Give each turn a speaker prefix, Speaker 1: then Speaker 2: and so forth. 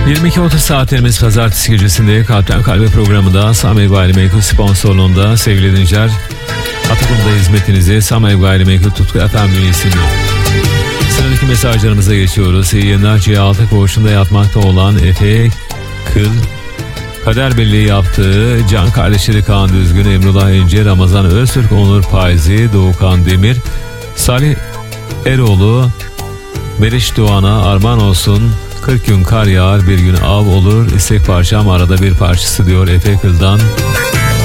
Speaker 1: 22.30 saatlerimiz pazartesi gecesinde Kalpten Kalbe programında Samev Gayrimenkul sponsorluğunda sevgili dinleyiciler, Atakum'da hizmetinizi Samev Gayrimenkul Tutku FM bünyesinde. Sıradaki mesajlarımıza geçiyoruz. İyi yayınlar. C6 koğuşunda yatmakta olan Efe Kıl, kader birliği yaptığı can kardeşleri Kaan Düzgün, Emrullah İnce, Ramazan Öztürk, Onur Payzi, Doğukan Demir, Salih Eroğlu, Meriç Doğan'a armağan olsun. 40 gün kar yağar, bir gün av olur, istek parçam arada bir parçası diyor Efe Kıl'dan.